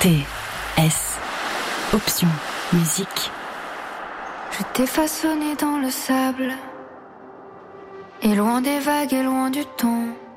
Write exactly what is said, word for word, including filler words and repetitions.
T S Option Musique. Je t'ai façonné dans le sable, et loin des vagues et loin du temps.